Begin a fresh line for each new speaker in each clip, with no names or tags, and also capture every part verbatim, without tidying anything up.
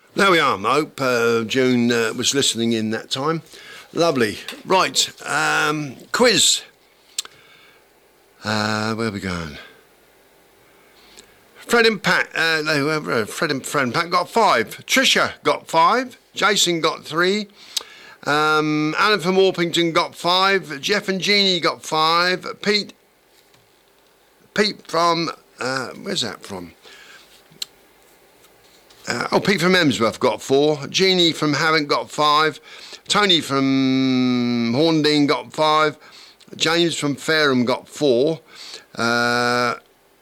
There we are. I hope uh, June uh, was listening in that time. Lovely. Right, um, quiz. Uh, where are we going? Fred and Pat, uh, no, Fred and, Fred and Pat got five. Tricia got five. Jason got three. Um, Alan from Orpington got five. Jeff and Jeannie got five. Pete, Pete from, uh, where's that from? Uh, oh, Pete from Emsworth got four. Jeannie from Havant got five. Tony from Horndean got five. James from Fareham got four. Uh,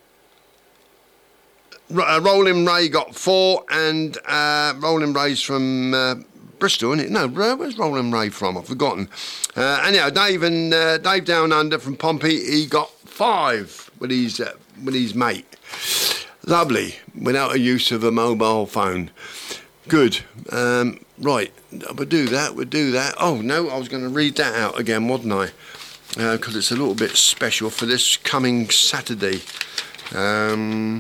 R- Rolling Ray got four. And uh, Rolling Ray's from uh, Bristol, isn't it? No, where's Rolling Ray from? I've forgotten. Uh, anyhow, Dave and uh, Dave Down Under from Pompey, he got five with his, uh, with his mate. Lovely, without a use of a mobile phone. Good. Um, right, we'll do that, we'll do that. Oh, no, I was going to read that out again, wasn't I? Because uh, it's a little bit special for this coming Saturday. Um,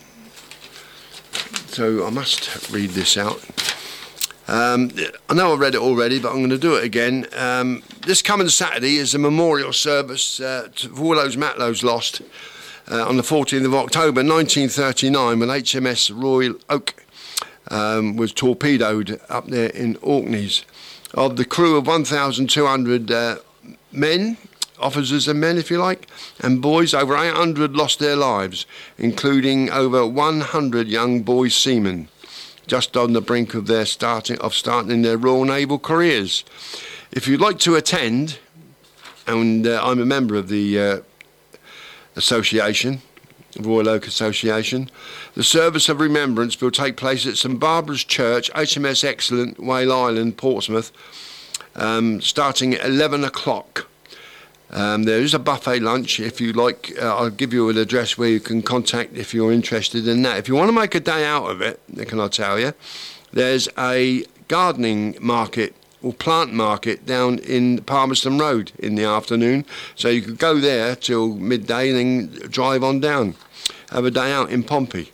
so I must read this out. Um, I know I read it already, but I'm going to do it again. Um, this coming Saturday is a memorial service uh, for all those Matlows lost. Uh, on the fourteenth of October nineteen thirty-nine, when H M S Royal Oak um, was torpedoed up there in Orkneys. Of the crew of one thousand two hundred uh, men, officers and men if you like, and boys, over eight hundred lost their lives, including over one hundred young boy seamen, just on the brink of their starting of starting their Royal Naval careers. If you'd like to attend, and uh, I'm a member of the uh, Association, Royal Oak Association. The service of remembrance will take place at St Barbara's Church, H M S Excellent, Whale Island, Portsmouth, um, starting at eleven o'clock. Um, there is a buffet lunch if you like. Uh, I'll give you an address where you can contact if you're interested in that. If you want to make a day out of it, can I tell you, there's a gardening market or plant market down in Palmerston Road in the afternoon, so you could go there till midday and then drive on down, have a day out in Pompey.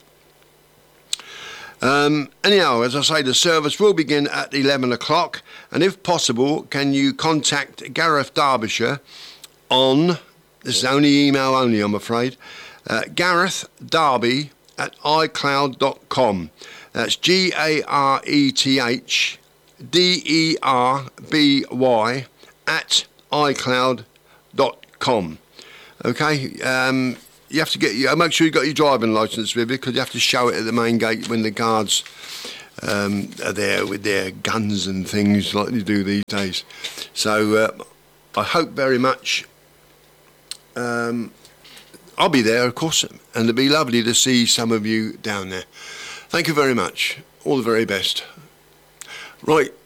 Um, anyhow, as I say, the service will begin at eleven o'clock, and if possible, can you contact Gareth Derbyshire on, this is only email only I'm afraid, uh, Gareth Derby at i cloud dot com. That's G A R E T H D E R B Y at i cloud dot com. Okay, um, you have to get you make sure you got your driving licence with you, because you have to show it at the main gate when the guards um, are there with their guns and things like they do these days. So uh, I hope very much um, I'll be there, of course, and it'll be lovely to see some of you down there. Thank you very much. All the very best. Right,